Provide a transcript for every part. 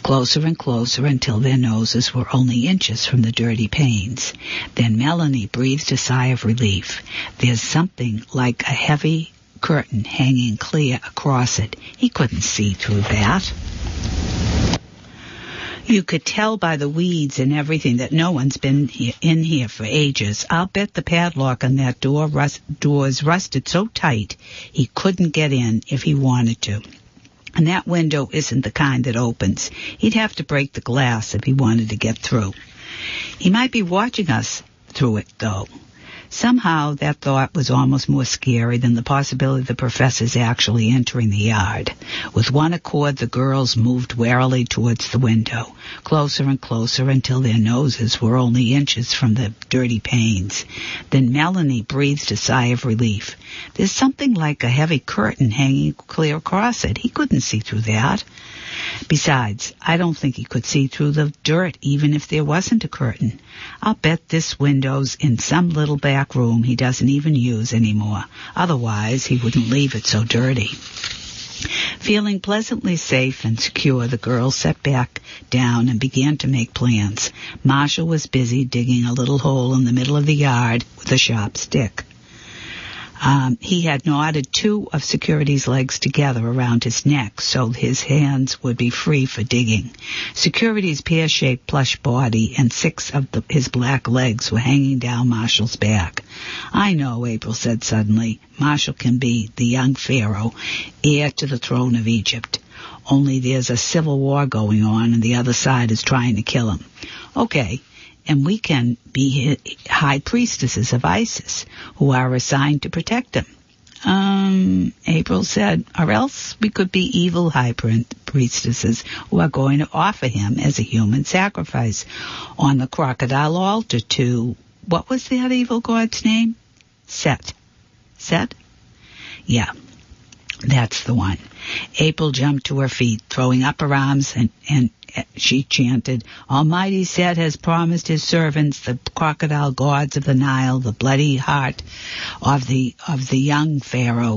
closer and closer until their noses were only inches from the dirty panes. Then Melanie breathed a sigh of relief. There's something like a heavy curtain hanging clear across it. He couldn't see through that. You could tell by the weeds and everything that no one's been in here for ages. I'll bet the padlock on that door's rusted so tight he couldn't get in if he wanted to. And that window isn't the kind that opens. He'd have to break the glass if he wanted to get through. He might be watching us through it, though. Somehow that thought was almost more scary than the possibility of the professors actually entering the yard. With one accord, the girls moved warily towards the window, closer and closer until their noses were only inches from the dirty panes. Then Melanie breathed a sigh of relief. There's something like a heavy curtain hanging clear across it. He couldn't see through that. Besides, I don't think he could see through the dirt even if there wasn't a curtain. I'll bet this window's in some little back room he doesn't even use anymore. Otherwise, he wouldn't leave it so dirty. Feeling pleasantly safe and secure, the girls sat back down and began to make plans. Marshall was busy digging a little hole in the middle of the yard with a sharp stick. He had knotted two of Security's legs together around his neck so his hands would be free for digging. Security's pear-shaped plush body and six of his black legs were hanging down Marshall's back. I know, April said suddenly. Marshall can be the young pharaoh, heir to the throne of Egypt. Only there's a civil war going on and the other side is trying to kill him. Okay. And we can be high priestesses of Isis, who are assigned to protect him. April said, or else we could be evil high priestesses who are going to offer him as a human sacrifice on the crocodile altar to, what was that evil god's name? Set. Set? Yeah, that's the one. April jumped to her feet, throwing up her arms, and she chanted, Almighty Set has promised his servants, the crocodile gods of the Nile, the bloody heart of the young pharaoh,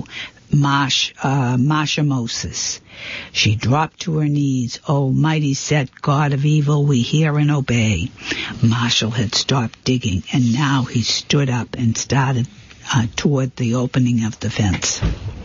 Moshes. She dropped to her knees. Oh, mighty Set, God of evil, we hear and obey. Marshall had stopped digging, and now he stood up and started toward the opening of the fence.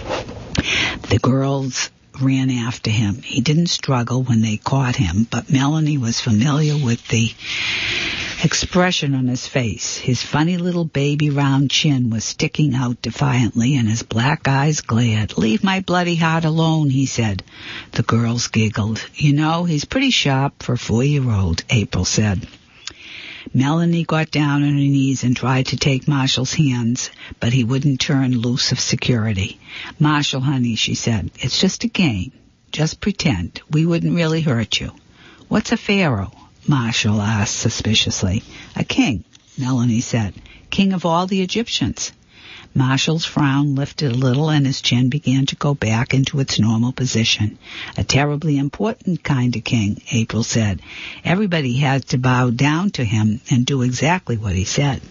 The girls ran after him. He didn't struggle when they caught him, but Melanie was familiar with the expression on his face. His funny little baby round chin was sticking out defiantly, and his black eyes glared. Leave my bloody heart alone, he said. The girls giggled. You know, he's pretty sharp for a 4-year-old, April said. Melanie got down on her knees and tried to take Marshall's hands, but he wouldn't turn loose of Security. Marshall, honey, she said, it's just a game. Just pretend. We wouldn't really hurt you. What's a pharaoh? Marshall asked suspiciously. A king, Melanie said. King of all the Egyptians. Marshall's frown lifted a little and his chin began to go back into its normal position. A terribly important kind of king, April said. Everybody had to bow down to him and do exactly what he said.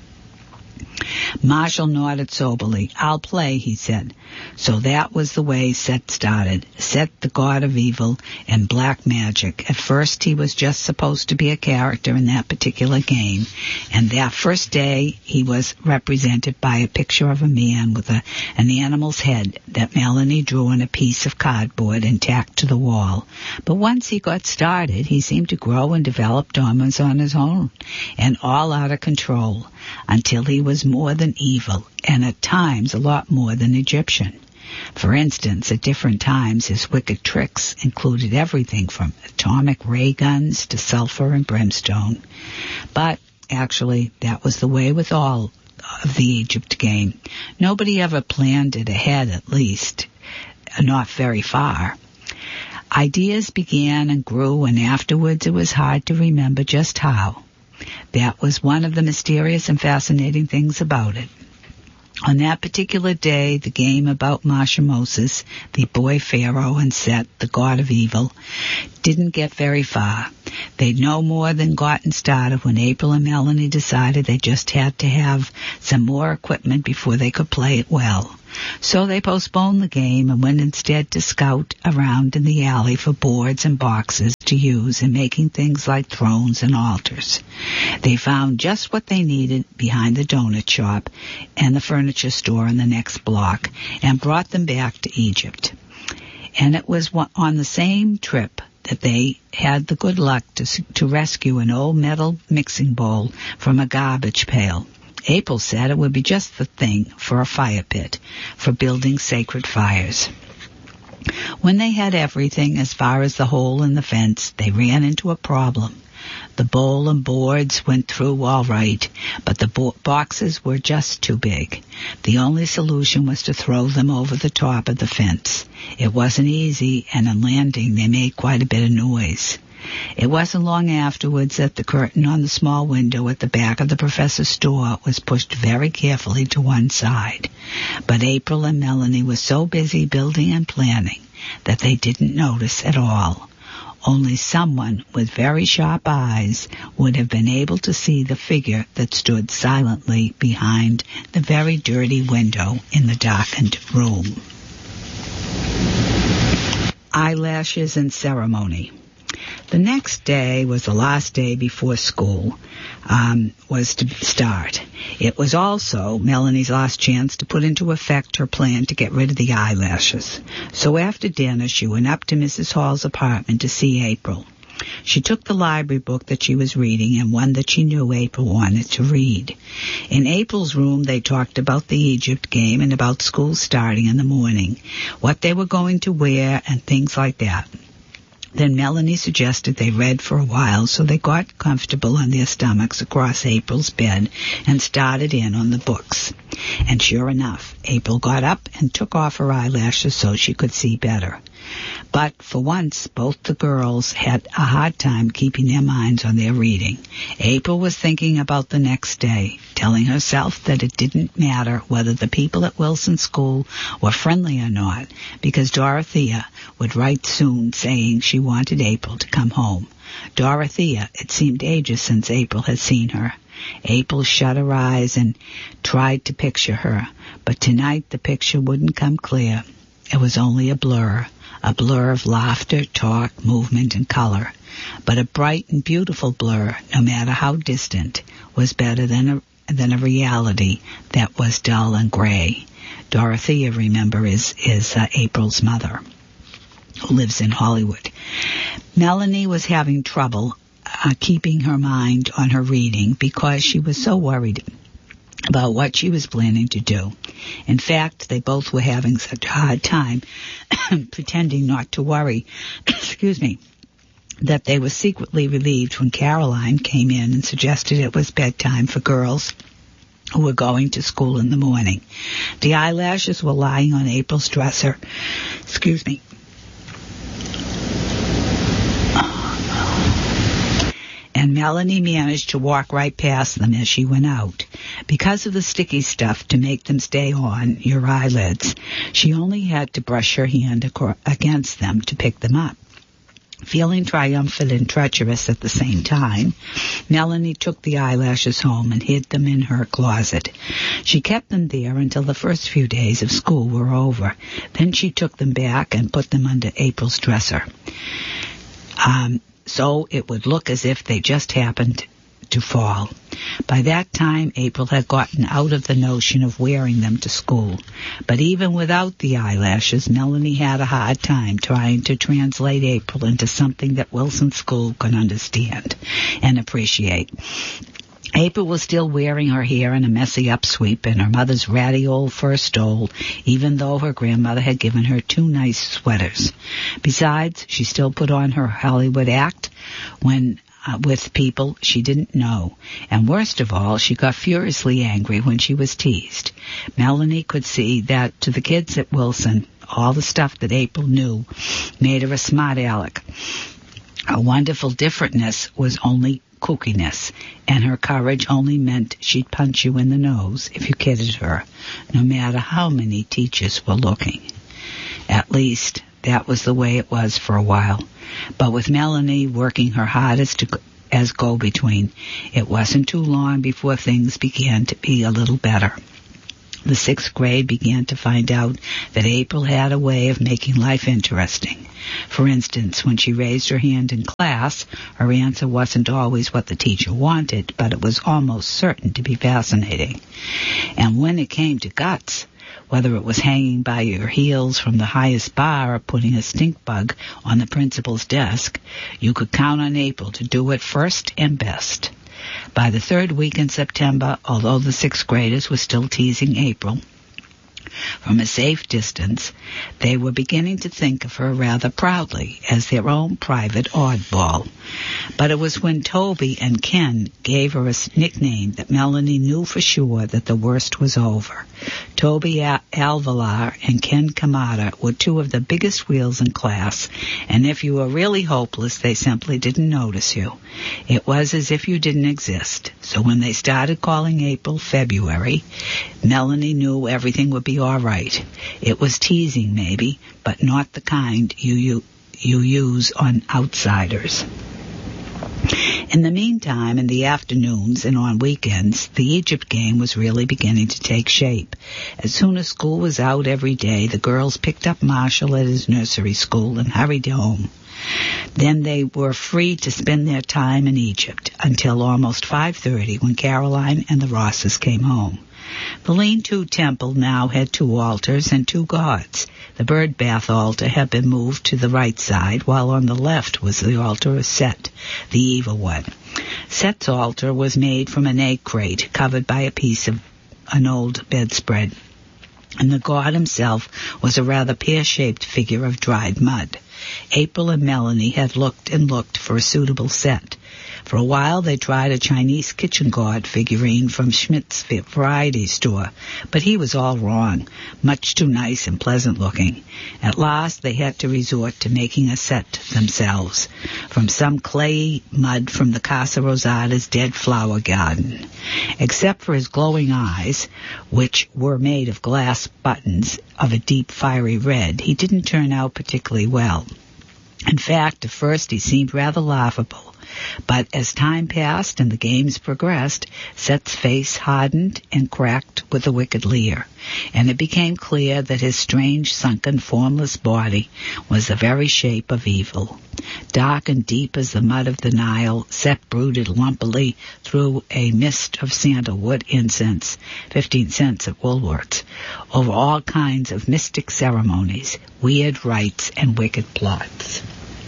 Marshall nodded soberly. I'll play, he said. So that was the way Set started. Set, the god of evil and black magic. At first he was just supposed to be a character in that particular game, and that first day he was represented by a picture of a man with an animal's head that Melanie drew on a piece of cardboard and tacked to the wall. But once he got started, he seemed to grow and develop almost on his own, and all out of control, until he was more than evil, and at times a lot more than Egyptian. For instance, at different times his wicked tricks included everything from atomic ray guns to sulfur and brimstone. But actually, that was the way with all of the Egypt game. Nobody ever planned it ahead, at least, not very far. Ideas began and grew, and afterwards it was hard to remember just how. That was one of the mysterious and fascinating things about it. On that particular day, the game about Moshes, the boy pharaoh, and Set, the god of evil, didn't get very far. They'd no more than gotten started when April and Melanie decided they just had to have some more equipment before they could play it well. So they postponed the game and went instead to scout around in the alley for boards and boxes to use in making things like thrones and altars. They found just what they needed behind the donut shop and the furniture store in the next block and brought them back to Egypt. And it was on the same trip that they had the good luck to rescue an old metal mixing bowl from a garbage pail. April said it would be just the thing for a fire pit, for building sacred fires. When they had everything as far as the hole in the fence, they ran into a problem. The bowl and boards went through all right, but the boxes were just too big. The only solution was to throw them over the top of the fence. It wasn't easy, and on landing they made quite a bit of noise. It wasn't long afterwards that the curtain on the small window at the back of the professor's store was pushed very carefully to one side. But April and Melanie were so busy building and planning that they didn't notice at all. Only someone with very sharp eyes would have been able to see the figure that stood silently behind the very dirty window in the darkened room. Eyelashes and ceremony. The next day was the last day before school was to start. It was also Melanie's last chance to put into effect her plan to get rid of the eyelashes. So after dinner, she went up to Mrs. Hall's apartment to see April. She took the library book that she was reading and one that she knew April wanted to read. In April's room, they talked about the Egypt game and about school starting in the morning, what they were going to wear, and things like that. Then Melanie suggested they read for a while, so they got comfortable on their stomachs across April's bed and started in on the books. And sure enough, April got up and took off her eyelashes so she could see better. But for once, both the girls had a hard time keeping their minds on their reading. April was thinking about the next day, telling herself that it didn't matter whether the people at Wilson School were friendly or not, because Dorothea would write soon saying she wanted April to come home. Dorothea, it seemed ages since April had seen her. April shut her eyes and tried to picture her, but tonight the picture wouldn't come clear. It was only a blur of laughter, talk, movement, and color. But a bright and beautiful blur, no matter how distant, was better than a reality that was dull and gray. Dorothea, remember, is April's mother, who lives in Hollywood. Melanie was having trouble keeping her mind on her reading because she was so worried about what she was planning to do. In fact, they both were having such a hard time pretending not to worry, that they were secretly relieved when Caroline came in and suggested it was bedtime for girls who were going to school in the morning. The eyelashes were lying on April's dresser. And Melanie managed to walk right past them as she went out. Because of the sticky stuff to make them stay on your eyelids, she only had to brush her hand against them to pick them up. Feeling triumphant and treacherous at the same time, Melanie took the eyelashes home and hid them in her closet. She kept them there until the first few days of school were over. Then she took them back and put them under April's dresser. So it would look as if they just happened to fall. By that time, April had gotten out of the notion of wearing them to school. But even without the eyelashes, Melanie had a hard time trying to translate April into something that Wilson School could understand and appreciate. April was still wearing her hair in a messy upsweep and her mother's ratty old fur stole, even though her grandmother had given her 2 nice sweaters. Besides, she still put on her Hollywood act when with people she didn't know. And worst of all, she got furiously angry when she was teased. Melanie could see that to the kids at Wilson, all the stuff that April knew made her a smart aleck. Her wonderful differentness was only kookiness, and her courage only meant she'd punch you in the nose if you kidded her, no matter how many teachers were looking. At least, that was the way it was for a while. But with Melanie working her hardest as go-between, it wasn't too long before things began to be a little better. The 6th grade began to find out that April had a way of making life interesting. For instance, when she raised her hand in class, her answer wasn't always what the teacher wanted, but it was almost certain to be fascinating. And when it came to guts, whether it was hanging by your heels from the highest bar or putting a stink bug on the principal's desk, you could count on April to do it first and best. By the 3rd week in September, although the 6th graders were still teasing April from a safe distance, they were beginning to think of her rather proudly as their own private oddball. But it was when Toby and Ken gave her a nickname that Melanie knew for sure that the worst was over. Toby Alvalar and Ken Kamada were two of the biggest wheels in class, and if you were really hopeless, they simply didn't notice you. It was as if you didn't exist. So when they started calling April February, Melanie knew everything would be all right. It was teasing, maybe, but not the kind you use on outsiders. In the meantime, in the afternoons and on weekends, the Egypt game was really beginning to take shape. As soon as school was out every day, the girls picked up Marshall at his nursery school and hurried home. Then they were free to spend their time in Egypt until almost 5:30 when Caroline and the Rosses came home. The lean-to temple now had 2 altars and 2 gods. The bird bath altar had been moved to the right side, while on the left was the altar of Set, the evil one. Set's altar was made from an egg crate covered by a piece of an old bedspread, and the god himself was a rather pear-shaped figure of dried mud. April and Melanie had looked and looked for a suitable set. For a while they tried a Chinese kitchen god figurine from Schmidt's variety store, but he was all wrong, much too nice and pleasant looking. At last they had to resort to making a set themselves, from some clayey mud from the Casa Rosada's dead flower garden. Except for his glowing eyes, which were made of glass buttons of a deep fiery red, he didn't turn out particularly well. In fact, at first he seemed rather laughable. But as time passed and the games progressed, Set's face hardened and cracked with a wicked leer, and it became clear that his strange, sunken, formless body was the very shape of evil. Dark and deep as the mud of the Nile, Set brooded lumpily through a mist of sandalwood incense, 15 cents at Woolworth's, over all kinds of mystic ceremonies, weird rites, and wicked plots.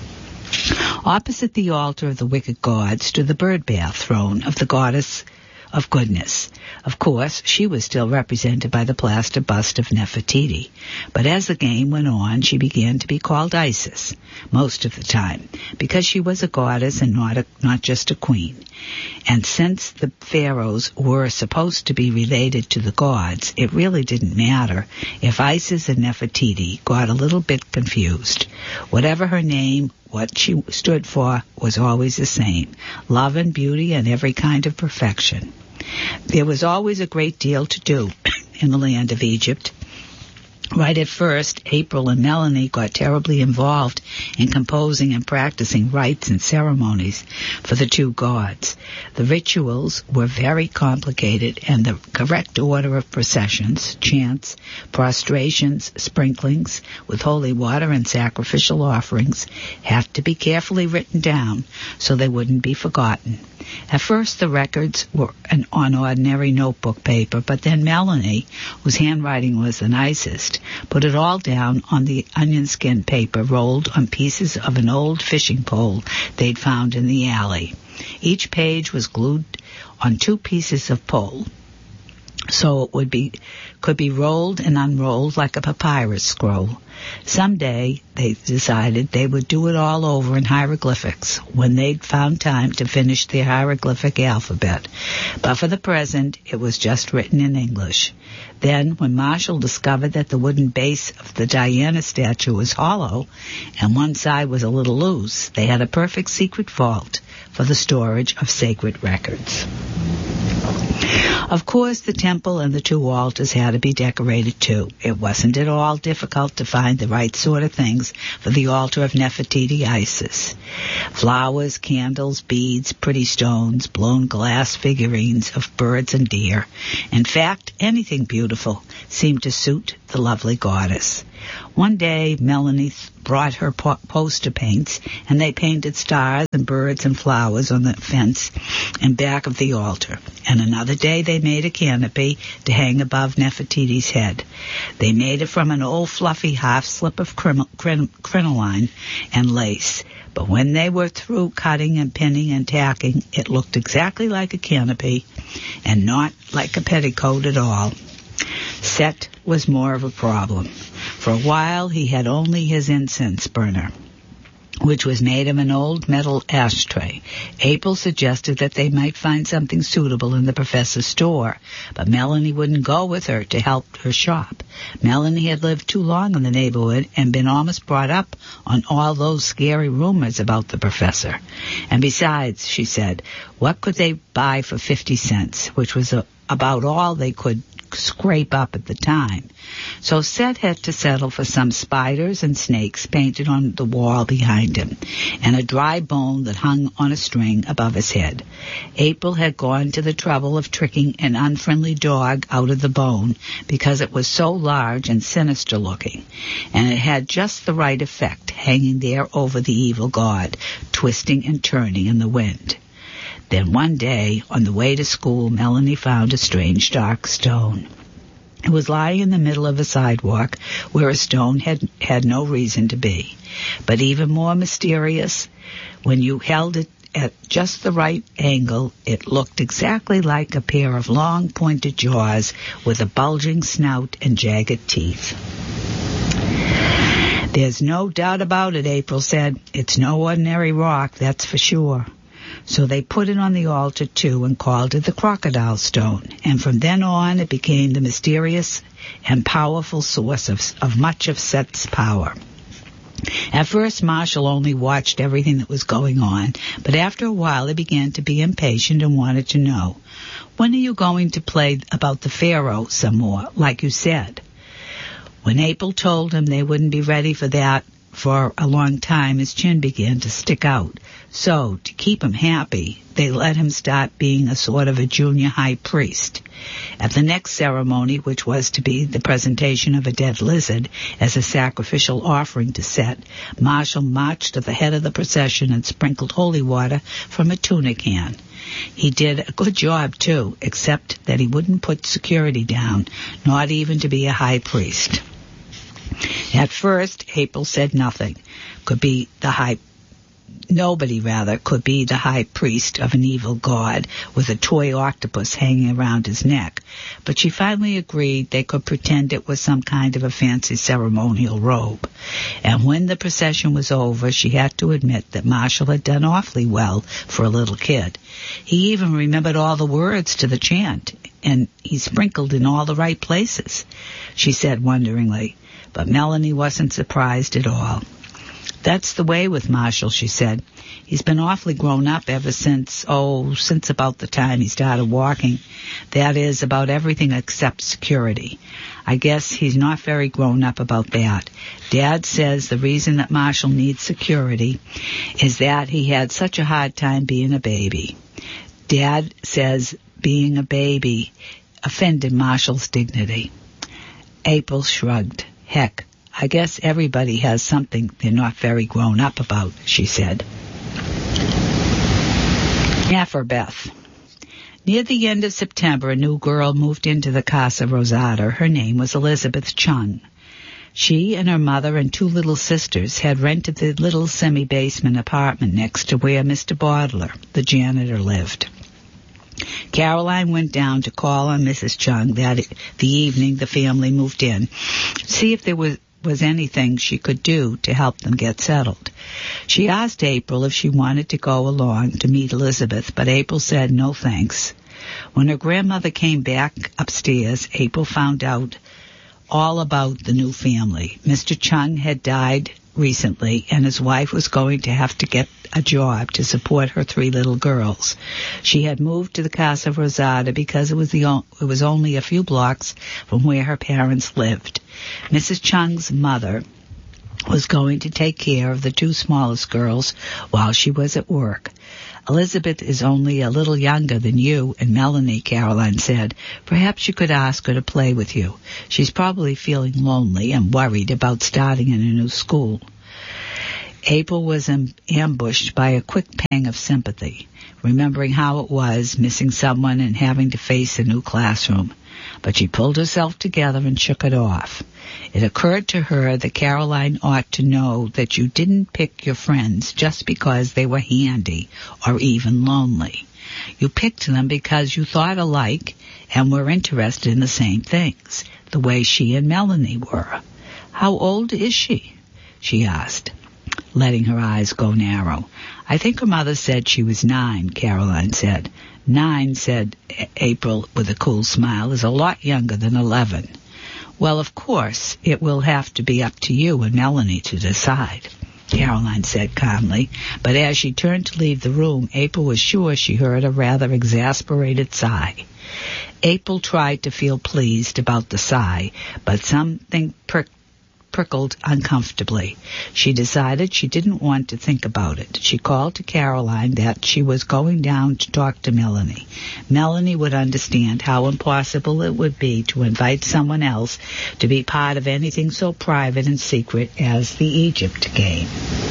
Opposite the altar of the wicked god stood the bird bath throne of the goddess of goodness. Of course, she was still represented by the plaster bust of Nefertiti, but as the game went on, she began to be called Isis most of the time, because she was a goddess and not just a queen. And since the pharaohs were supposed to be related to the gods, it really didn't matter if Isis and Nefertiti got a little bit confused. Whatever her name, what she stood for was always the same: love and beauty and every kind of perfection. There was always a great deal to do in the land of Egypt. Right at first, April and Melanie got terribly involved in composing and practicing rites and ceremonies for the 2 gods. The rituals were very complicated, and the correct order of processions, chants, prostrations, sprinklings with holy water and sacrificial offerings had to be carefully written down so they wouldn't be forgotten. At first, the records were on ordinary notebook paper, but then Melanie, whose handwriting was the nicest, put it all down on the onion skin paper rolled on pieces of an old fishing pole they'd found in the alley. Each page was glued on 2 pieces of pole, so it could be rolled and unrolled like a papyrus scroll. Someday, they decided they would do it all over in hieroglyphics when they'd found time to finish their hieroglyphic alphabet. But for the present, it was just written in English. Then, when Marshall discovered that the wooden base of the Diana statue was hollow and one side was a little loose, they had a perfect secret vault for the storage of sacred records. Of course, the temple and the 2 altars had to be decorated too. It wasn't at all difficult to find the right sort of things for the altar of Nefertiti Isis. Flowers, candles, beads, pretty stones, blown glass figurines of birds and deer. In fact, anything beautiful seemed to suit the lovely goddess. One day, Melanie brought her poster paints, and they painted stars and birds and flowers on the fence and back of the altar. And another day, they made a canopy to hang above Nefertiti's head. They made it from an old fluffy half slip of crinoline and lace. But when they were through cutting and pinning and tacking, it looked exactly like a canopy and not like a petticoat at all. Set was more of a problem. For a while, he had only his incense burner, which was made of an old metal ashtray. April suggested that they might find something suitable in the professor's store, but Melanie wouldn't go with her to help her shop. Melanie had lived too long in the neighborhood and been almost brought up on all those scary rumors about the professor. And besides, she said, what could they buy for 50 cents, which was about all they could scrape up at the time. So Seth had to settle for some spiders and snakes painted on the wall behind him, and a dry bone that hung on a string above his head. April had gone to the trouble of tricking an unfriendly dog out of the bone because it was so large and sinister looking, and it had just the right effect, hanging there over the evil god, twisting and turning in the wind. Then one day, on the way to school, Melanie found a strange dark stone. It was lying in the middle of a sidewalk where a stone had no reason to be. But even more mysterious, when you held it at just the right angle, it looked exactly like a pair of long pointed jaws with a bulging snout and jagged teeth. There's no doubt about it, April said. It's no ordinary rock, that's for sure. So they put it on the altar, too, and called it the Crocodile Stone. And from then on, it became the mysterious and powerful source of much of Set's power. At first, Marshall only watched everything that was going on, but after a while, he began to be impatient and wanted to know, when are you going to play about the Pharaoh some more, like you said? When April told him they wouldn't be ready for that for a long time, his chin began to stick out. So, to keep him happy, they let him start being a sort of a junior high priest. At the next ceremony, which was to be the presentation of a dead lizard as a sacrificial offering to Set, Marshall marched at the head of the procession and sprinkled holy water from a tuna can. He did a good job, too, except that he wouldn't put security down, not even to be a high priest. At first, April said nothing. Nobody could be the high priest of an evil god with a toy octopus hanging around his neck. But she finally agreed they could pretend it was some kind of a fancy ceremonial robe. And when the procession was over, she had to admit that Marshall had done awfully well for a little kid. He even remembered all the words to the chant, and he sprinkled in all the right places, she said wonderingly. But Melanie wasn't surprised at all. That's the way with Marshall, she said. He's been awfully grown up ever since about the time he started walking. That is, about everything except security. I guess he's not very grown up about that. Dad says the reason that Marshall needs security is that he had such a hard time being a baby. Dad says being a baby offended Marshall's dignity. April shrugged. Heck, I guess everybody has something they're not very grown up about, she said. Napherbeth. Near the end of September, a new girl moved into the Casa Rosada. Her name was Elizabeth Chung. She and her mother and 2 little sisters had rented the little semi-basement apartment next to where Mr. Bodler, the janitor, lived. Caroline went down to call on Mrs. Chung that the evening the family moved in, see if there was anything she could do to help them get settled. She asked April if she wanted to go along to meet Elizabeth, but April said no thanks. When her grandmother came back upstairs, April found out all about the new family. Mr. Chung had died recently, and his wife was going to have to get a job to support her 3 little girls. She had moved to the Casa Rosada because it was only a few blocks from where her parents lived. Mrs. Chung's mother was going to take care of the 2 smallest girls while she was at work. Elizabeth is only a little younger than you and Melanie, Caroline said. Perhaps you could ask her to play with you. She's probably feeling lonely and worried about starting in a new school. April was ambushed by a quick pang of sympathy, remembering how it was missing someone and having to face a new classroom. But she pulled herself together and shook it off. It occurred to her that Caroline ought to know that you didn't pick your friends just because they were handy or even lonely. You picked them because you thought alike and were interested in the same things, the way she and Melanie were. How old is she? She asked, letting her eyes go narrow. I think her mother said she was 9, Caroline said. 9, said April with a cool smile, is a lot younger than 11. Well, of course, it will have to be up to you and Melanie to decide, Caroline said calmly, but as she turned to leave the room, April was sure she heard a rather exasperated sigh. April tried to feel pleased about the sigh, but something prickled uncomfortably. She decided she didn't want to think about it. She called to Caroline that she was going down to talk to Melanie. Melanie would understand how impossible it would be to invite someone else to be part of anything so private and secret as the Egypt game.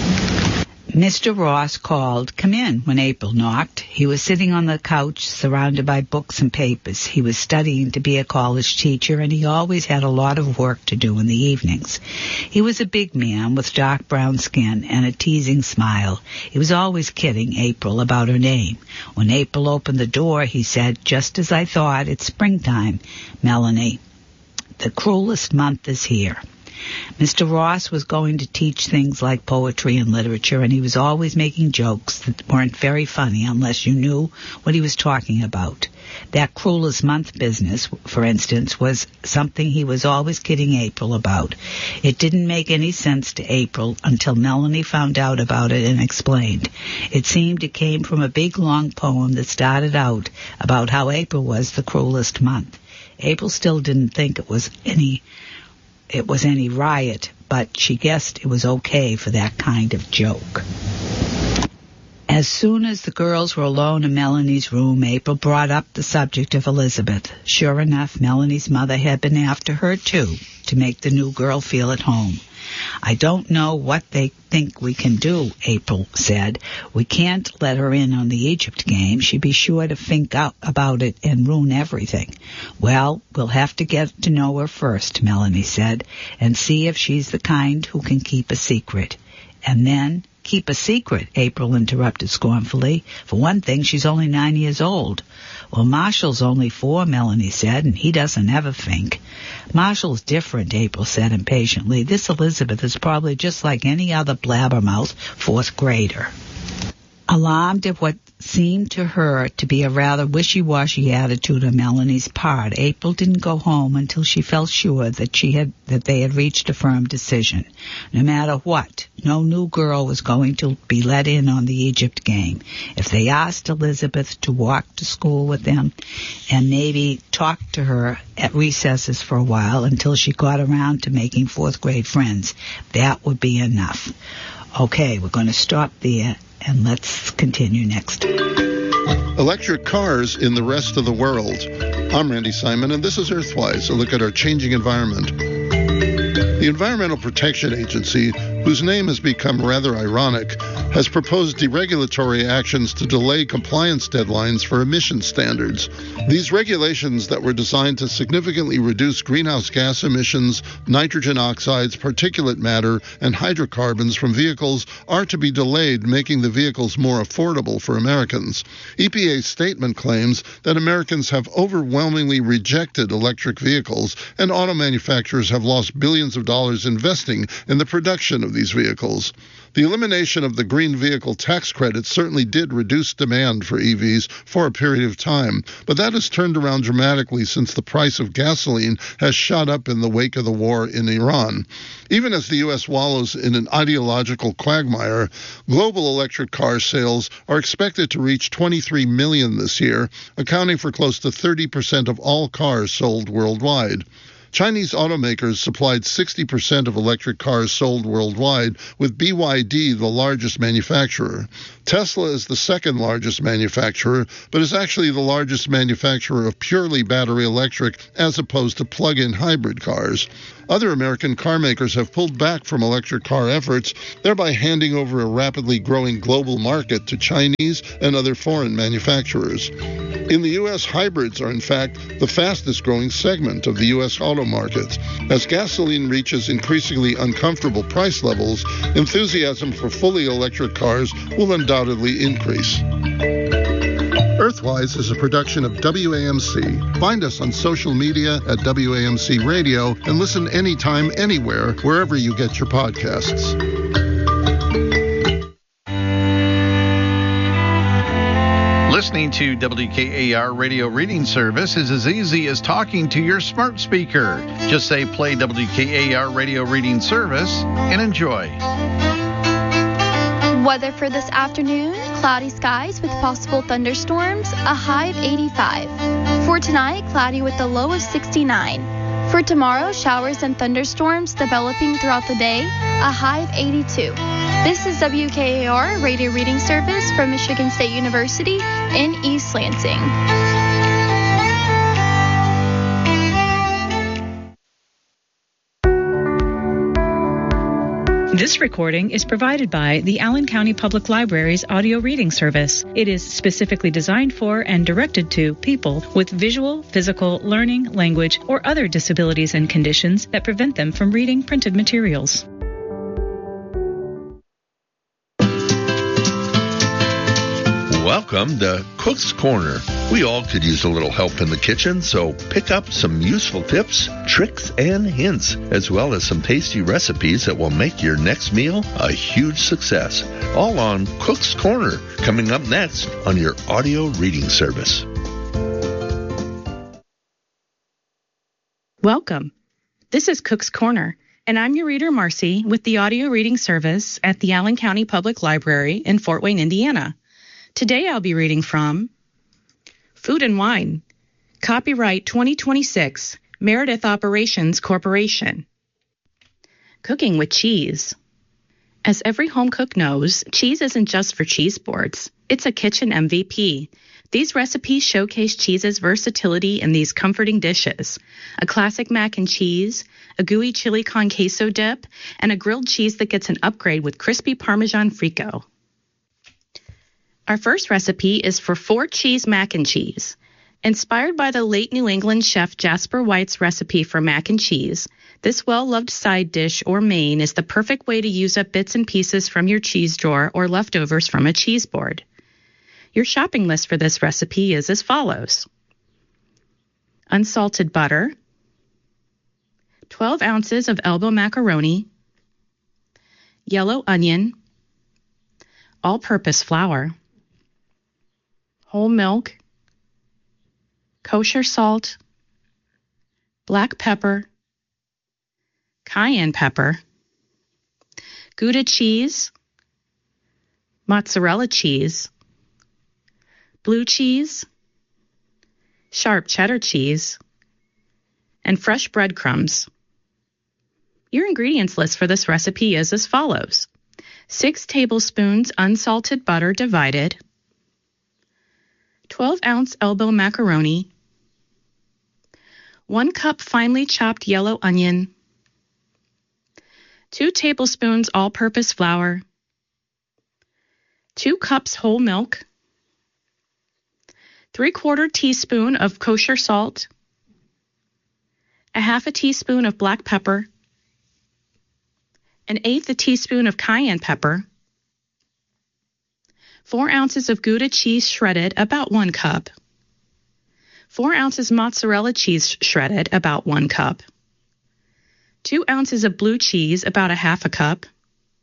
Mr. Ross called, "Come in," when April knocked. He was sitting on the couch surrounded by books and papers. He was studying to be a college teacher, and he always had a lot of work to do in the evenings. He was a big man with dark brown skin and a teasing smile. He was always kidding April about her name. When April opened the door, he said, "Just as I thought, it's springtime, Melanie. The cruelest month is here." Mr. Ross was going to teach things like poetry and literature, and he was always making jokes that weren't very funny unless you knew what he was talking about. That cruelest month business, for instance, was something he was always kidding April about. It didn't make any sense to April until Melanie found out about it and explained. It seemed it came from a big long poem that started out about how April was the cruelest month. April still didn't think it was any riot, but she guessed it was okay for that kind of joke. As soon as the girls were alone in Melanie's room, April brought up the subject of Elizabeth. Sure enough, Melanie's mother had been after her, too, to make the new girl feel at home. "I don't know what they think we can do," April said. "We can't let her in on the Egypt game. She'd be sure to think out about it and ruin everything." "Well, we'll have to get to know her first," Melanie said, "and see if she's the kind who can keep a secret." "And then keep a secret," April interrupted scornfully. "For one thing, she's only 9 years old." "Well, Marshall's only 4, Melanie said, "and he doesn't ever think." "Marshall's different," April said impatiently. "This Elizabeth is probably just like any other blabbermouth 4th grader." Alarmed at what seemed to her to be a rather wishy-washy attitude on Melanie's part, April didn't go home until she felt sure that they had reached a firm decision. No matter what, no new girl was going to be let in on the Egypt game. If they asked Elizabeth to walk to school with them and maybe talk to her at recesses for a while until she got around to making 4th grade friends, that would be enough. Okay, we're going to stop there. And let's continue next. Electric cars in the rest of the world. I'm Randy Simon, and this is Earthwise, a look at our changing environment. The Environmental Protection Agency, whose name has become rather ironic, has proposed deregulatory actions to delay compliance deadlines for emission standards. These regulations that were designed to significantly reduce greenhouse gas emissions, nitrogen oxides, particulate matter, and hydrocarbons from vehicles are to be delayed, making the vehicles more affordable for Americans. EPA's statement claims that Americans have overwhelmingly rejected electric vehicles, and auto manufacturers have lost billions of dollars investing in the production of these vehicles. The elimination of the green vehicle tax credit certainly did reduce demand for EVs for a period of time, but that has turned around dramatically since the price of gasoline has shot up in the wake of the war in Iran. Even as the U.S. wallows in an ideological quagmire, global electric car sales are expected to reach 23 million this year, accounting for close to 30% of all cars sold worldwide. Chinese automakers supplied 60% of electric cars sold worldwide, with BYD the largest manufacturer. Tesla is the second largest manufacturer, but is actually the largest manufacturer of purely battery electric as opposed to plug-in hybrid cars. Other American car makers have pulled back from electric car efforts, thereby handing over a rapidly growing global market to Chinese and other foreign manufacturers. In the U.S., hybrids are in fact the fastest growing segment of the U.S. auto market. As gasoline reaches increasingly uncomfortable price levels, enthusiasm for fully electric cars will undoubtedly increase. Earthwise is a production of WAMC. Find us on social media at WAMC Radio and listen anytime, anywhere, wherever you get your podcasts. Listening to WKAR Radio Reading Service is as easy as talking to your smart speaker. Just say play WKAR Radio Reading Service and enjoy. Weather for this afternoon, cloudy skies with possible thunderstorms, a high of 85. For tonight, cloudy with a low of 69. For tomorrow, showers and thunderstorms developing throughout the day, a high of 82. This is WKAR Radio Reading Service from Michigan State University in East Lansing. This recording is provided by the Allen County Public Library's audio reading service. It is specifically designed for and directed to people with visual, physical, learning, language, or other disabilities and conditions that prevent them from reading printed materials. Welcome to Cook's Corner. We all could use a little help in the kitchen, so pick up some useful tips, tricks, and hints, as well as some tasty recipes that will make your next meal a huge success. All on Cook's Corner, coming up next on your audio reading service. Welcome. This is Cook's Corner, and I'm your reader, Marcy, with the audio reading service at the Allen County Public Library in Fort Wayne, Indiana. Today I'll be reading from Food and Wine, Copyright 2026, Meredith Operations Corporation. Cooking with cheese. As every home cook knows, cheese isn't just for cheese boards. It's a kitchen MVP. These recipes showcase cheese's versatility in these comforting dishes. A classic mac and cheese, a gooey chili con queso dip, and a grilled cheese that gets an upgrade with crispy Parmesan frico. Our first recipe is for 4-cheese mac and cheese. Inspired by the late New England chef Jasper White's recipe for mac and cheese, this well-loved side dish or main is the perfect way to use up bits and pieces from your cheese drawer or leftovers from a cheese board. Your shopping list for this recipe is as follows. Unsalted butter, 12 ounces of elbow macaroni, yellow onion, all-purpose flour, whole milk, kosher salt, black pepper, cayenne pepper, Gouda cheese, mozzarella cheese, blue cheese, sharp cheddar cheese, and fresh breadcrumbs. Your ingredients list for this recipe is as follows. 6 tablespoons unsalted butter divided, 12-ounce elbow macaroni, 1 cup finely chopped yellow onion, 2 tablespoons all-purpose flour, 2 cups whole milk, 3/4 teaspoon of kosher salt, a half a teaspoon of black pepper, 1/8 teaspoon of cayenne pepper, 4 ounces of Gouda cheese shredded, about 1 cup, 4 ounces mozzarella cheese shredded, about 1 cup, 2 ounces of blue cheese, about a half a cup,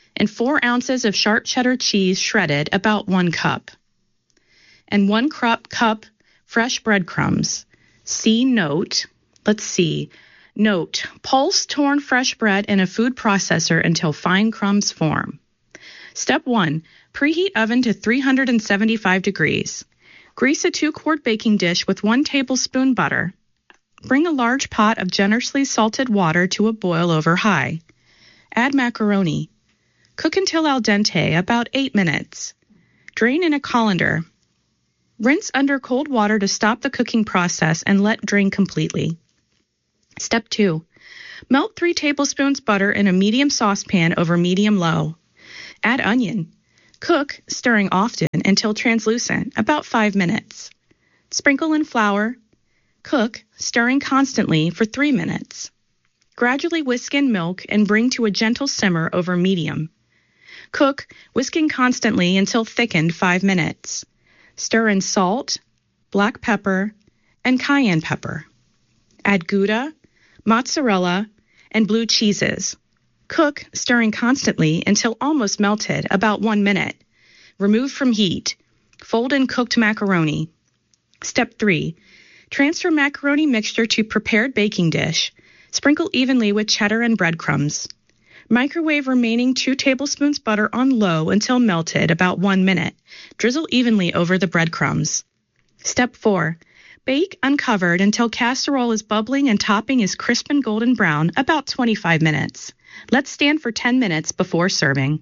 and 4 ounces of sharp cheddar cheese shredded, about 1 cup, and 1 cup fresh breadcrumbs. See note. Let's see. Note, pulse torn fresh bread in a food processor until fine crumbs form. Step 1. Preheat oven to 375 degrees. Grease a 2-quart baking dish with 1 tablespoon butter. Bring a large pot of generously salted water to a boil over high. Add macaroni. Cook until al dente, about 8 minutes. Drain in a colander. Rinse under cold water to stop the cooking process and let drain completely. Step 2. Melt 3 tablespoons butter in a medium saucepan over medium-low. Add onion. Cook, stirring often, until translucent, about 5 minutes. Sprinkle in flour. Cook, stirring constantly, for 3 minutes. Gradually whisk in milk and bring to a gentle simmer over medium. Cook, whisking constantly until thickened, 5 minutes. Stir in salt, black pepper, and cayenne pepper. Add Gouda, mozzarella, and blue cheeses. Cook, stirring constantly until almost melted, about 1 minute. Remove from heat. Fold in cooked macaroni. Step 3. Transfer macaroni mixture to prepared baking dish. Sprinkle evenly with cheddar and breadcrumbs. Microwave remaining 2 tablespoons butter on low until melted, about 1 minute. Drizzle evenly over the breadcrumbs. Step 4. Bake uncovered until casserole is bubbling and topping is crisp and golden brown, about 25 minutes. Let stand for 10 minutes before serving.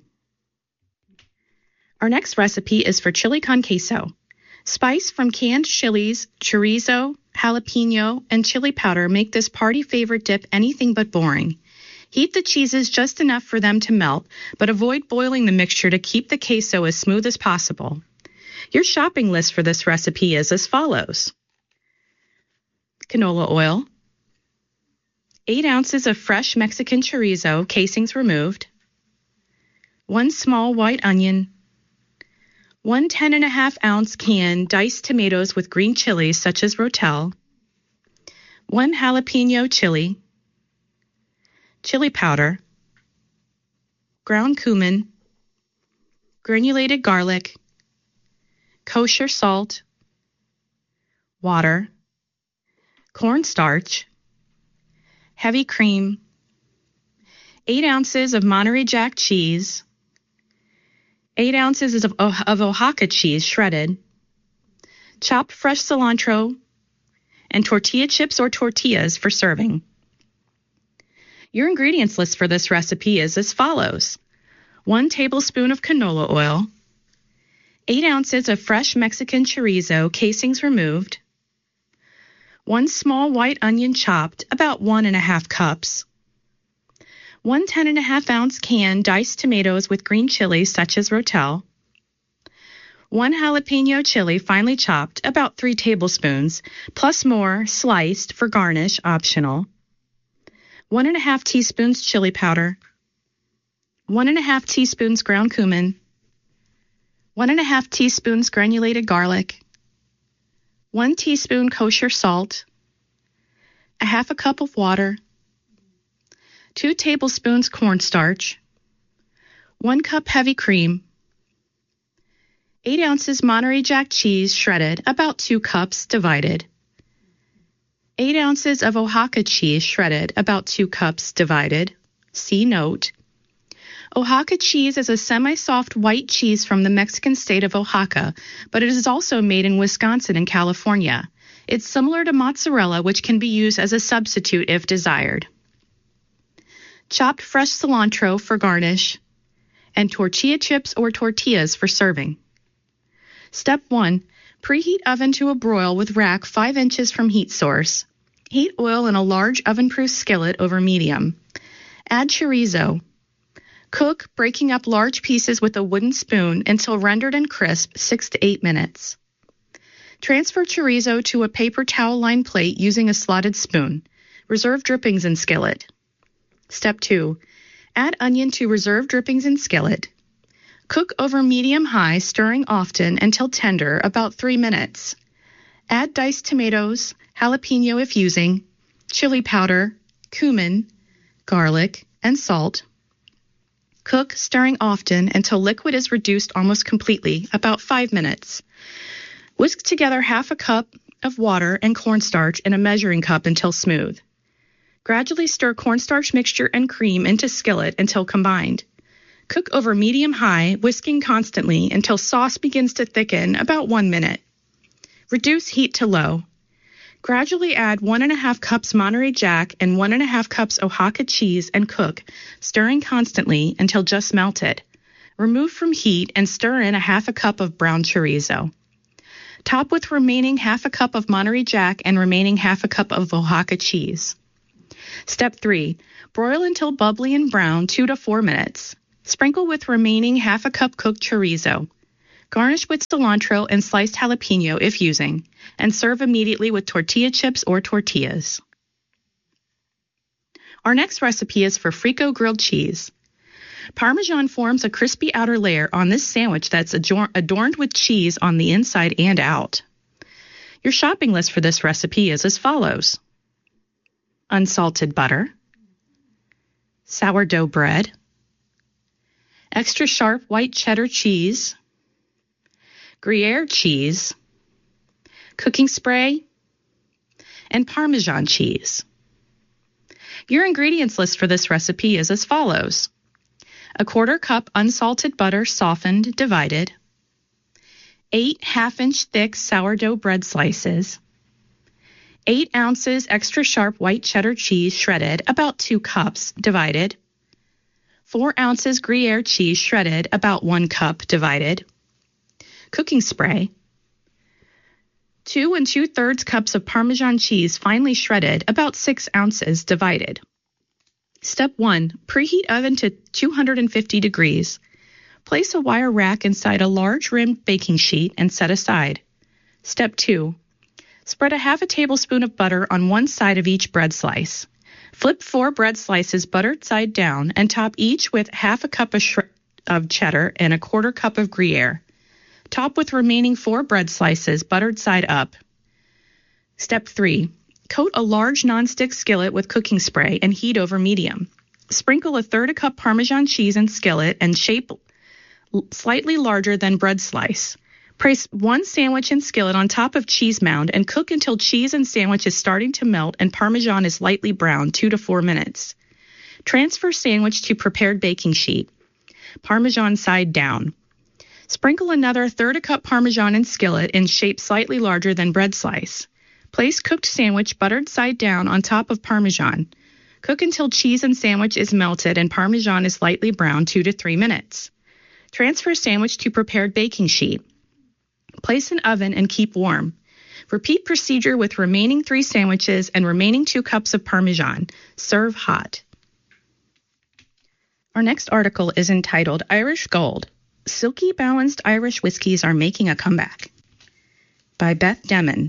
Our next recipe is for chili con queso. Spice from canned chilies, chorizo, jalapeno, and chili powder make this party favorite dip anything but boring. Heat the cheeses just enough for them to melt, but avoid boiling the mixture to keep the queso as smooth as possible. Your shopping list for this recipe is as follows. Canola oil, 8 ounces of fresh Mexican chorizo, casings removed, 1 small white onion, 1 10.5-ounce can diced tomatoes with green chilies such as Rotel, 1 jalapeno chili, chili powder, ground cumin, granulated garlic, kosher salt, water, cornstarch, heavy cream, 8 ounces of Monterey Jack cheese, 8 ounces of Oaxaca cheese shredded, chopped fresh cilantro, and tortilla chips or tortillas for serving. Your ingredients list for this recipe is as follows. 1 tablespoon of canola oil, 8 ounces of fresh Mexican chorizo, casings removed, 1 small white onion chopped, about 1.5 cups, 1 10.5-ounce can diced tomatoes with green chilies such as Rotel, 1 jalapeno chili finely chopped, about 3 tablespoons, plus more sliced for garnish, optional, 1.5 teaspoons chili powder, 1.5 teaspoons ground cumin, 1.5 teaspoons granulated garlic, 1 teaspoon kosher salt, 1/2 cup of water, 2 tablespoons cornstarch, 1 cup heavy cream, 8 ounces Monterey Jack cheese shredded, about 2 cups divided, 8 ounces of Oaxaca cheese shredded, about 2 cups divided. See note. Oaxaca cheese is a semi-soft white cheese from the Mexican state of Oaxaca, but it is also made in Wisconsin and California. It's similar to mozzarella, which can be used as a substitute if desired. Chopped fresh cilantro for garnish, and tortilla chips or tortillas for serving. Step 1. Preheat oven to a broil with rack 5 inches from heat source. Heat oil in a large oven-proof skillet over medium. Add chorizo. Cook, breaking up large pieces with a wooden spoon until rendered and crisp, 6 to 8 minutes. Transfer chorizo to a paper towel-lined plate using a slotted spoon. Reserve drippings in skillet. Step 2. Add onion to reserve drippings in skillet. Cook over medium-high, stirring often until tender, about 3 minutes. Add diced tomatoes, jalapeno if using, chili powder, cumin, garlic, and salt. Cook, stirring often until liquid is reduced almost completely, about 5 minutes. Whisk together half a cup of water and cornstarch in a measuring cup until smooth. Gradually stir cornstarch mixture and cream into skillet until combined. Cook over medium-high, whisking constantly until sauce begins to thicken, about 1 minute. Reduce heat to low. Gradually add 1½ cups Monterey Jack and 1½ cups Oaxaca cheese and cook, stirring constantly until just melted. Remove from heat and stir in ½ cup of brown chorizo. Top with remaining ½ cup of Monterey Jack and remaining ½ cup of Oaxaca cheese. Step 3. Broil until bubbly and brown 2 to 4 minutes. Sprinkle with remaining ½ cup cooked chorizo. Garnish with cilantro and sliced jalapeno if using, and serve immediately with tortilla chips or tortillas. Our next recipe is for Frico grilled cheese. Parmesan forms a crispy outer layer on this sandwich that's adorned with cheese on the inside and out. Your shopping list for this recipe is as follows: unsalted butter, sourdough bread, extra sharp white cheddar cheese, Gruyere cheese, cooking spray, and Parmesan cheese. Your ingredients list for this recipe is as follows: 1/4 cup unsalted butter softened, divided, 8 1/2-inch thick sourdough bread slices, 8 ounces extra sharp white cheddar cheese shredded, about 2 cups, divided, 4 ounces Gruyere cheese shredded, about 1 cup, divided, cooking spray, 2 2/3 cups of Parmesan cheese finely shredded, about 6 ounces, divided. Step 1. Preheat oven to 250 degrees. Place a wire rack inside a large rimmed baking sheet and set aside. Step 2. Spread a 1/2 tablespoon of butter on one side of each bread slice. Flip 4 bread slices buttered side down and top each with 1/2 cup of cheddar and 1/4 cup of Gruyere. Top with remaining 4 bread slices buttered side up. Step 3. Coat a large nonstick skillet with cooking spray and heat over medium. Sprinkle 1/3 cup Parmesan cheese in skillet and shape slightly larger than bread slice. Place 1 sandwich in skillet on top of cheese mound and cook until cheese and sandwich is starting to melt and Parmesan is lightly brown 2 to 4 minutes. Transfer sandwich to prepared baking sheet. Parmesan side down. Sprinkle another 1/3 cup Parmesan in skillet in shape slightly larger than bread slice. Place cooked sandwich buttered side down on top of Parmesan. Cook until cheese and sandwich is melted and Parmesan is lightly brown 2 to 3 minutes. Transfer sandwich to prepared baking sheet. Place in oven and keep warm. Repeat procedure with remaining 3 sandwiches and remaining 2 cups of Parmesan. Serve hot. Our next article is entitled Irish Gold. Silky balanced Irish whiskies are making a comeback, by Beth Demon.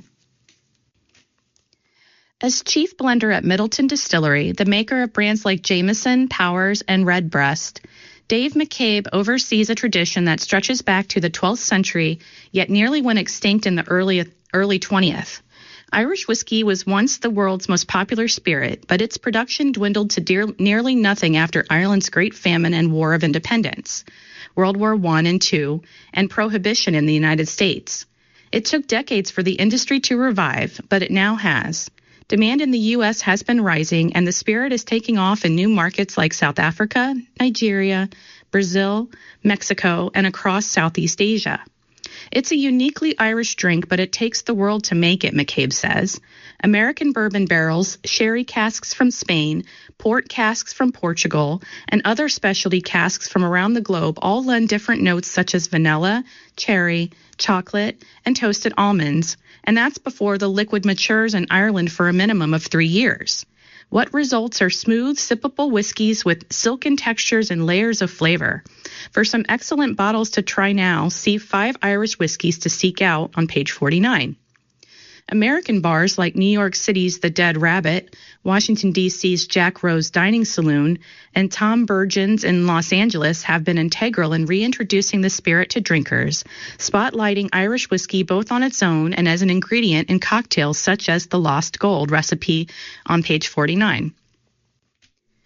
As chief blender at Middleton Distillery, the maker of brands like Jameson, Powers, and Redbreast, Dave McCabe oversees a tradition that stretches back to the 12th century, yet nearly went extinct in the early 20th. Irish whiskey was once the world's most popular spirit, but its production dwindled to nearly nothing after Ireland's Great Famine and War of Independence, World War I and II, and Prohibition in the United States. It took decades for the industry to revive, but it now has. Demand in the U.S. has been rising, and the spirit is taking off in new markets like South Africa, Nigeria, Brazil, Mexico, and across Southeast Asia. It's a uniquely Irish drink, but it takes the world to make it, McCabe says. American bourbon barrels, sherry casks from Spain, port casks from Portugal, and other specialty casks from around the globe all lend different notes such as vanilla, cherry, chocolate, and toasted almonds, and that's before the liquid matures in Ireland for a minimum of 3 years. What results are smooth, sippable whiskeys with silken textures and layers of flavor. For some excellent bottles to try now, see 5 Irish whiskeys to seek out on page 49. American bars like New York City's The Dead Rabbit, Washington, D.C.'s Jack Rose Dining Saloon, and Tom Burgins in Los Angeles have been integral in reintroducing the spirit to drinkers, spotlighting Irish whiskey both on its own and as an ingredient in cocktails such as the Lost Gold recipe on page 49.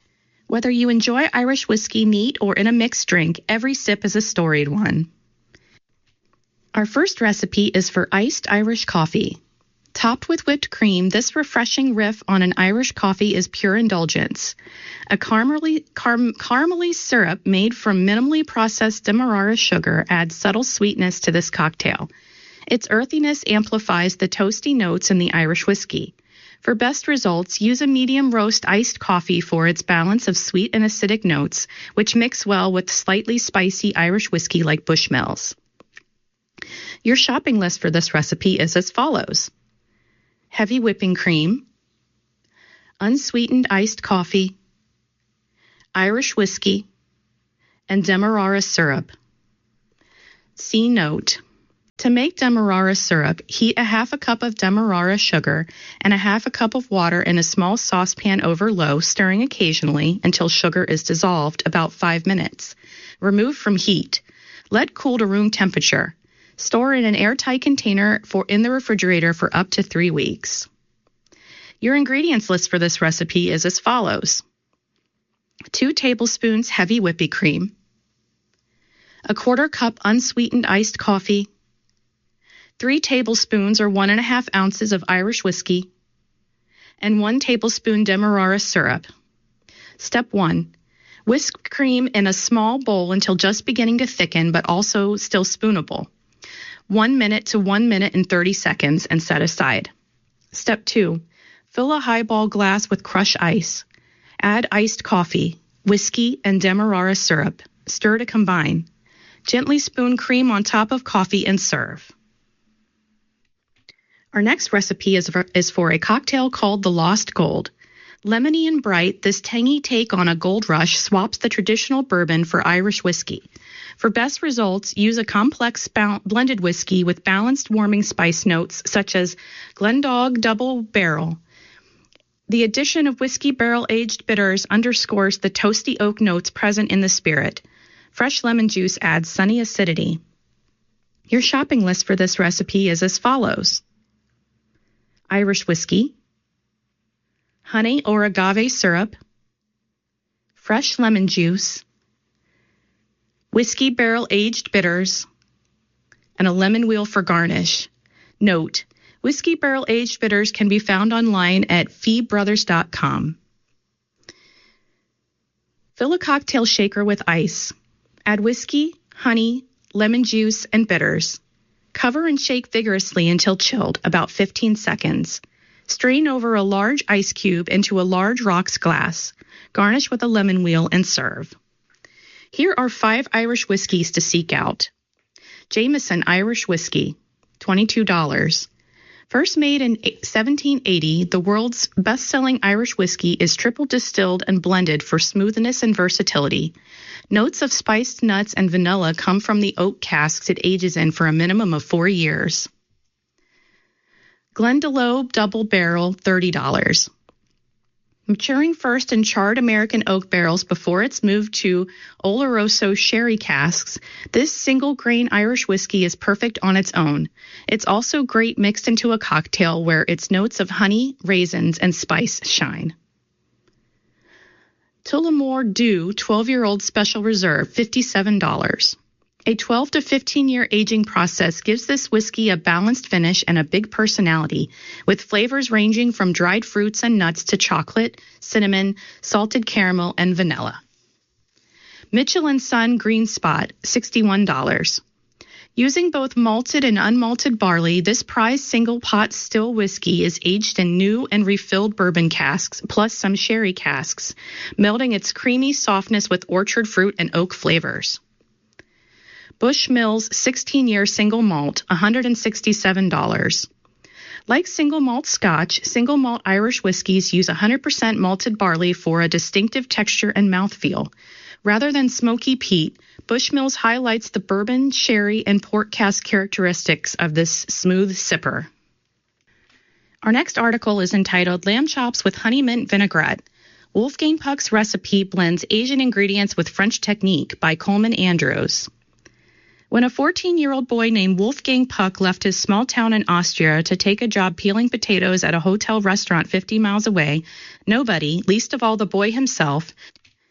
Whether you enjoy Irish whiskey neat or in a mixed drink, every sip is a storied one. Our first recipe is for iced Irish coffee. Topped with whipped cream, this refreshing riff on an Irish coffee is pure indulgence. A caramely syrup made from minimally processed Demerara sugar adds subtle sweetness to this cocktail. Its earthiness amplifies the toasty notes in the Irish whiskey. For best results, use a medium roast iced coffee for its balance of sweet and acidic notes, which mix well with slightly spicy Irish whiskey like Bushmills. Your shopping list for this recipe is as follows: heavy whipping cream, unsweetened iced coffee, Irish whiskey, and Demerara syrup. See note. To make Demerara syrup, heat a half a cup of Demerara sugar and a half a cup of water in a small saucepan over low, stirring occasionally until sugar is dissolved, about 5 minutes. Remove from heat. Let cool to room temperature. Store in an airtight container in the refrigerator for up to 3 weeks. Your ingredients list for this recipe is as follows: 2 tablespoons heavy whipping cream, a 1/4 cup unsweetened iced coffee, 3 tablespoons or 1½ ounces of Irish whiskey, and 1 tablespoon Demerara syrup. Step 1. Whisk cream in a small bowl until just beginning to thicken but also still spoonable. 1 minute to 1 minute and 30 seconds and set aside. Step 2. Fill a highball glass with crushed ice. Add iced coffee, whiskey, and Demerara syrup. Stir to combine. Gently spoon cream on top of coffee and serve. Our next recipe is for a cocktail called the Lost Gold. Lemony and bright, this tangy take on a gold rush swaps the traditional bourbon for Irish whiskey. For best results, use a complex blended whiskey with balanced warming spice notes such as Glendog Double Barrel. The addition of whiskey barrel-aged bitters underscores the toasty oak notes present in the spirit. Fresh lemon juice adds sunny acidity. Your shopping list for this recipe is as follows: Irish whiskey, honey or agave syrup, fresh lemon juice, whiskey barrel-aged bitters, and a lemon wheel for garnish. Note: whiskey barrel-aged bitters can be found online at feebrothers.com. Fill a cocktail shaker with ice. Add whiskey, honey, lemon juice, and bitters. Cover and shake vigorously until chilled, about 15 seconds. Strain over a large ice cube into a large rocks glass. Garnish with a lemon wheel and serve. Here are 5 Irish whiskeys to seek out. Jameson Irish Whiskey, $22. First made in 1780, the world's best-selling Irish whiskey is triple distilled and blended for smoothness and versatility. Notes of spiced nuts and vanilla come from the oak casks it ages in for a minimum of 4 years. Glendalough Double Barrel, $30. Maturing first in charred American oak barrels before it's moved to Oloroso sherry casks, this single-grain Irish whiskey is perfect on its own. It's also great mixed into a cocktail where its notes of honey, raisins, and spice shine. Tullamore Dew 12-year-old Special Reserve, $57. A 12 to 15-year aging process gives this whiskey a balanced finish and a big personality, with flavors ranging from dried fruits and nuts to chocolate, cinnamon, salted caramel, and vanilla. Mitchell & Son Green Spot, $61. Using both malted and unmalted barley, this prized single-pot still whiskey is aged in new and refilled bourbon casks, plus some sherry casks, melding its creamy softness with orchard fruit and oak flavors. Bushmills 16-year single malt, $167. Like single malt Scotch, single malt Irish whiskeys use 100% malted barley for a distinctive texture and mouthfeel. Rather than smoky peat, Bushmills highlights the bourbon, sherry, and port cask characteristics of this smooth sipper. Our next article is entitled Lamb Chops with Honey Mint Vinaigrette. Wolfgang Puck's recipe blends Asian ingredients with French technique by Coleman Andrews. When a 14-year-old boy named Wolfgang Puck left his small town in Austria to take a job peeling potatoes at a hotel restaurant 50 miles away, nobody, least of all the boy himself,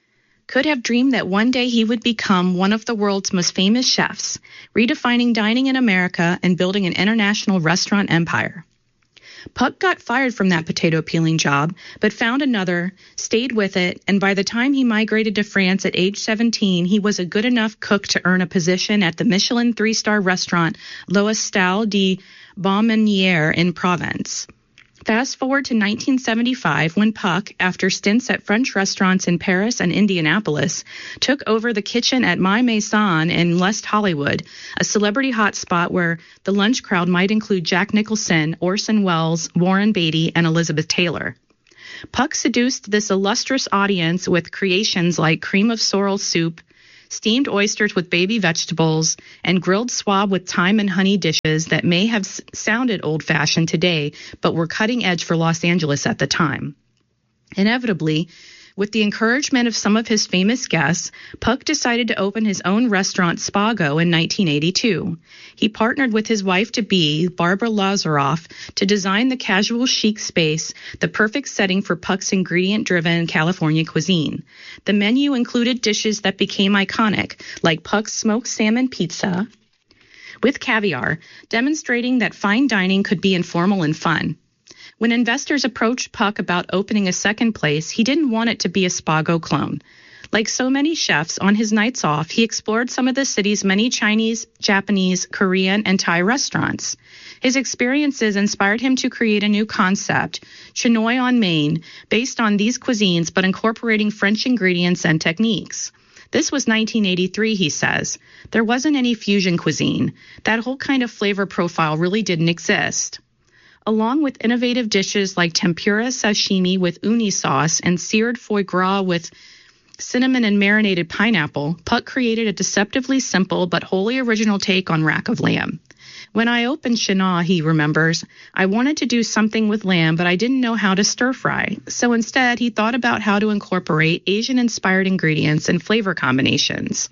could have dreamed that one day he would become one of the world's most famous chefs, redefining dining in America and building an international restaurant empire. Puck got fired from that potato peeling job, but found another, stayed with it, and by the time he migrated to France at age 17, he was a good enough cook to earn a position at the Michelin 3-star restaurant L'Hostel de Beaumanière in Provence. Fast forward to 1975 when Puck, after stints at French restaurants in Paris and Indianapolis, took over the kitchen at My Maison in West Hollywood, a celebrity hotspot where the lunch crowd might include Jack Nicholson, Orson Welles, Warren Beatty, and Elizabeth Taylor. Puck seduced this illustrious audience with creations like cream of sorrel soup, steamed oysters with baby vegetables, and grilled swab with thyme and honey dishes that may have sounded old-fashioned today, but were cutting edge for Los Angeles at the time. Inevitably, with the encouragement of some of his famous guests, Puck decided to open his own restaurant, Spago, in 1982. He partnered with his wife-to-be, Barbara Lazaroff, to design the casual chic space, the perfect setting for Puck's ingredient-driven California cuisine. The menu included dishes that became iconic, like Puck's smoked salmon pizza with caviar, demonstrating that fine dining could be informal and fun. When investors approached Puck about opening a second place, he didn't want it to be a Spago clone. Like so many chefs, on his nights off, he explored some of the city's many Chinese, Japanese, Korean, and Thai restaurants. His experiences inspired him to create a new concept, Chinoy on Main, based on these cuisines but incorporating French ingredients and techniques. This was 1983, he says. There wasn't any fusion cuisine. That whole kind of flavor profile really didn't exist. Along with innovative dishes like tempura sashimi with uni sauce and seared foie gras with cinnamon and marinated pineapple, Puck created a deceptively simple but wholly original take on rack of lamb. When I opened Chenal, he remembers, I wanted to do something with lamb, but I didn't know how to stir fry. So instead, he thought about how to incorporate Asian-inspired ingredients and flavor combinations.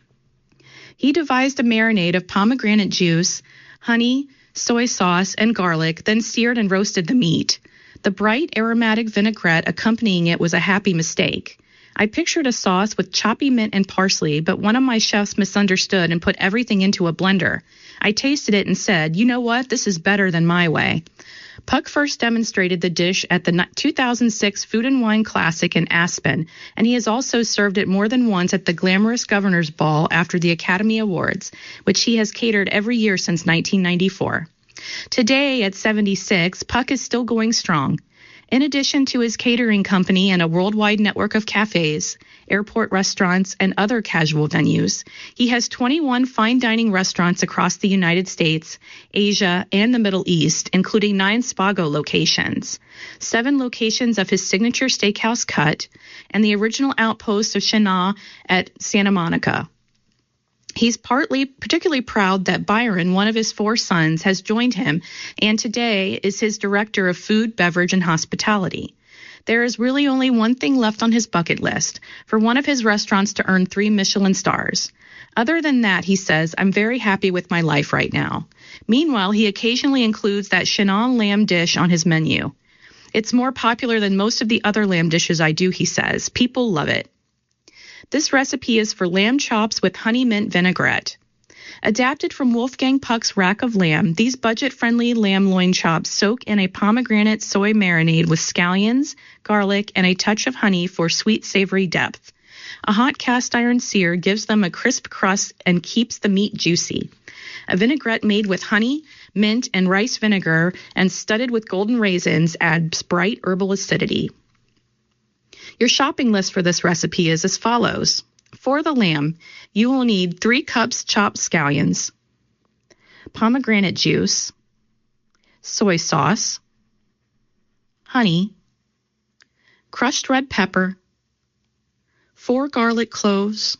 He devised a marinade of pomegranate juice, honey, soy sauce, and garlic, then seared and roasted the meat. The bright aromatic vinaigrette accompanying it was a happy mistake. I pictured a sauce with choppy mint and parsley, but one of my chefs misunderstood and put everything into a blender. I tasted it and said, you know what, this is better than my way. Puck first demonstrated the dish at the 2006 Food and Wine Classic in Aspen, and he has also served it more than once at the glamorous Governor's Ball after the Academy Awards, which he has catered every year since 1994. Today, at 76, Puck is still going strong. In addition to his catering company and a worldwide network of cafes, airport restaurants, and other casual venues, he has 21 fine dining restaurants across the United States, Asia, and the Middle East, including 9 Spago locations, 7 locations of his signature steakhouse Cut, and the original outpost of Chenal at Santa Monica. He's particularly proud that Byron, one of his 4 sons, has joined him and today is his director of food, beverage, and hospitality. There is really only one thing left on his bucket list, for one of his restaurants to earn 3 Michelin stars. Other than that, he says, I'm very happy with my life right now. Meanwhile, he occasionally includes that Chenal lamb dish on his menu. It's more popular than most of the other lamb dishes I do, he says. People love it. This recipe is for lamb chops with honey mint vinaigrette. Adapted from Wolfgang Puck's Rack of Lamb, these budget-friendly lamb loin chops soak in a pomegranate soy marinade with scallions, garlic, and a touch of honey for sweet, savory depth. A hot cast iron sear gives them a crisp crust and keeps the meat juicy. A vinaigrette made with honey, mint, and rice vinegar and studded with golden raisins adds bright herbal acidity. Your shopping list for this recipe is as follows. For the lamb, you will need 3 cups chopped scallions, pomegranate juice, soy sauce, honey, crushed red pepper, 4 garlic cloves,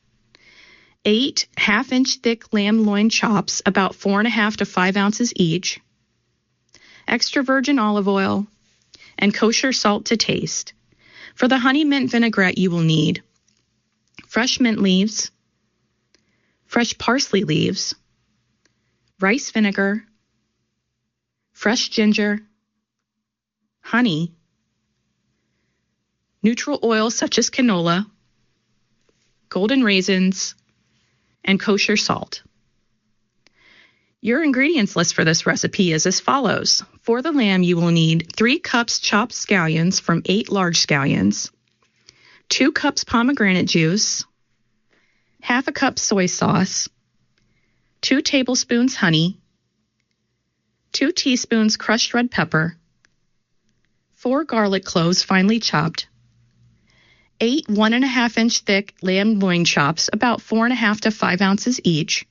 8 half-inch thick lamb loin chops, about 4.5 to 5 ounces each, extra virgin olive oil, and kosher salt to taste. For the honey mint vinaigrette, you will need fresh mint leaves, fresh parsley leaves, rice vinegar, fresh ginger, honey, neutral oil such as canola, golden raisins, and kosher salt. Your ingredients list for this recipe is as follows. For the lamb, you will need 3 cups chopped scallions from 8 large scallions, 2 cups pomegranate juice, half a cup soy sauce, 2 tablespoons honey, 2 teaspoons crushed red pepper, 4 garlic cloves finely chopped, 8 1.5-inch thick lamb loin chops, about 4.5 to 5 ounces each,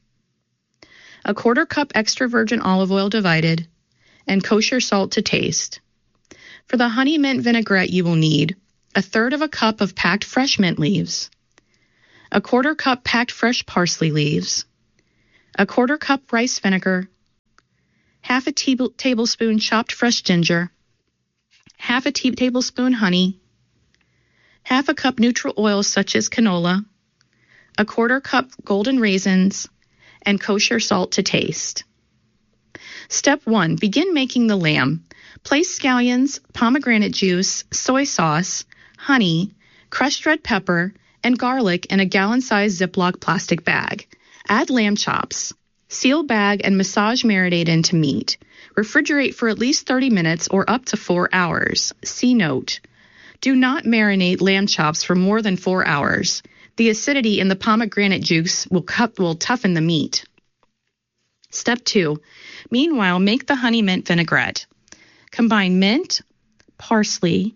a 1/4 cup extra virgin olive oil divided, and kosher salt to taste. For the honey mint vinaigrette, you will need 1/3 cup of packed fresh mint leaves, a 1/4 cup packed fresh parsley leaves, a 1/4 cup rice vinegar, half a tablespoon chopped fresh ginger, half a tablespoon honey, half a cup neutral oils such as canola, a 1/4 cup golden raisins, and kosher salt to taste. Step 1. Begin making the lamb. Place scallions, pomegranate juice, soy sauce, honey, crushed red pepper, and garlic in a gallon-sized Ziploc plastic bag. Add lamb chops. Seal bag and massage marinade into meat. Refrigerate for at least 30 minutes or up to 4 hours. See note. Do not marinate lamb chops for more than 4 hours. The acidity in the pomegranate juice will toughen the meat. Step 2. Meanwhile, make the honey mint vinaigrette. Combine mint, parsley,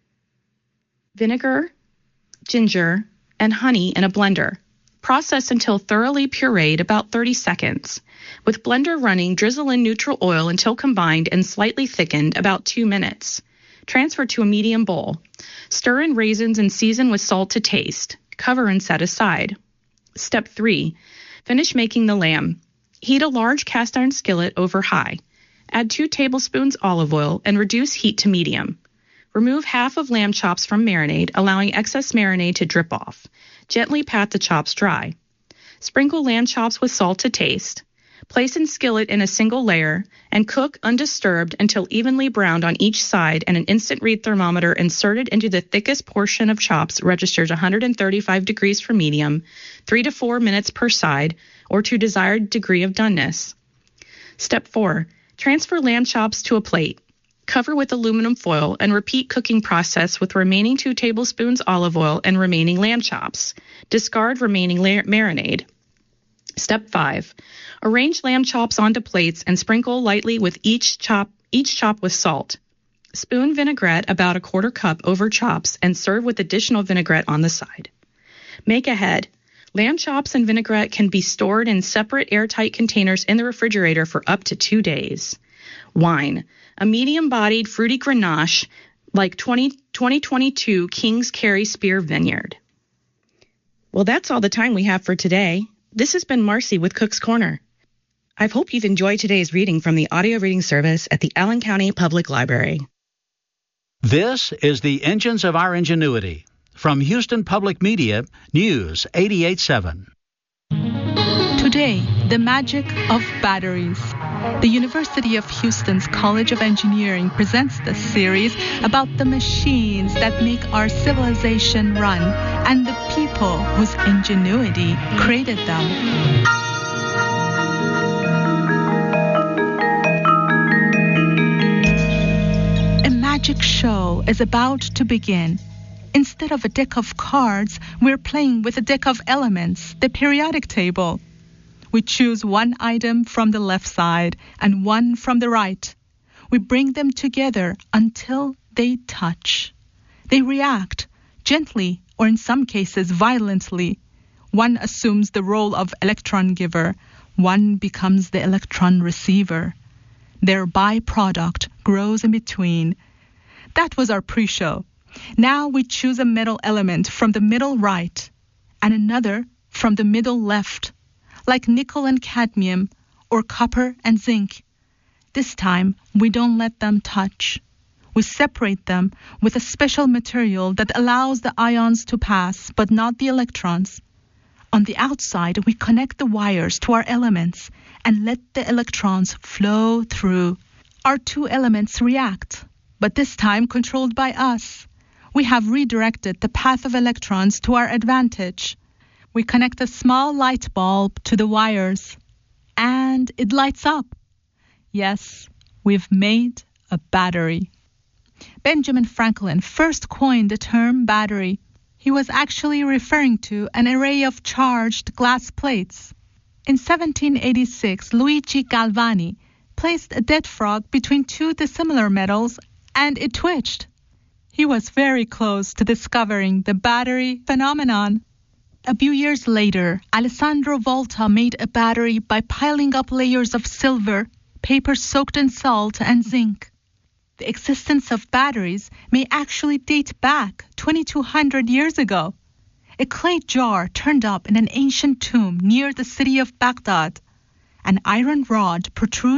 vinegar, ginger, and honey in a blender. Process until thoroughly pureed, about 30 seconds. With blender running, drizzle in neutral oil until combined and slightly thickened, about 2 minutes. Transfer to a medium bowl. Stir in raisins and season with salt to taste. Cover and set aside. Step 3. Finish making the lamb. Heat a large cast iron skillet over high. Add 2 tablespoons olive oil and reduce heat to medium. Remove half of lamb chops from marinade, allowing excess marinade to drip off. Gently pat the chops dry. Sprinkle lamb chops with salt to taste. Place in skillet in a single layer and cook undisturbed until evenly browned on each side and an instant read thermometer inserted into the thickest portion of chops registers 135 degrees for medium, 3 to 4 minutes per side, or to desired degree of doneness. Step 4. Transfer lamb chops to a plate. Cover with aluminum foil and repeat cooking process with remaining 2 tablespoons olive oil and remaining lamb chops. Discard remaining marinade. Step 5. Arrange lamb chops onto plates and sprinkle lightly with each chop with salt. Spoon vinaigrette about 1/4 cup over chops and serve with additional vinaigrette on the side. Make ahead. Lamb chops and vinaigrette can be stored in separate airtight containers in the refrigerator for up to 2 days. Wine. A medium-bodied fruity Grenache like 2022 King's Carry Spear Vineyard. Well, that's all the time we have for today. This has been Marcy with Cook's Corner. I hope you've enjoyed today's reading from the audio reading service at the Allen County Public Library. This is the Engines of Our Ingenuity. From Houston Public Media, News 88.7. Today, the magic of batteries. The University of Houston's College of Engineering presents this series about the machines that make our civilization run and the people whose ingenuity created them. A magic show is about to begin. Instead of a deck of cards, we're playing with a deck of elements, the periodic table. We choose one item from the left side and one from the right. We bring them together until they touch. They react, gently or in some cases violently. One assumes the role of electron giver. One becomes the electron receiver. Their byproduct grows in between. That was our pre-show. Now we choose a metal element from the middle right and another from the middle left, like nickel and cadmium or copper and zinc. This time, we don't let them touch. We separate them with a special material that allows the ions to pass, but not the electrons. On the outside, we connect the wires to our elements and let the electrons flow through. Our 2 elements react, but this time controlled by us. We have redirected the path of electrons to our advantage. We connect a small light bulb to the wires, and it lights up. Yes, we've made a battery. Benjamin Franklin first coined the term battery. He was actually referring to an array of charged glass plates. In 1786, Luigi Galvani placed a dead frog between two dissimilar metals, and it twitched. He was very close to discovering the battery phenomenon. A few years later, Alessandro Volta made a battery by piling up layers of silver, paper soaked in salt, and zinc. The existence of batteries may actually date back 2,200 years ago. A clay jar turned up in an ancient tomb near the city of Baghdad. An iron rod protruded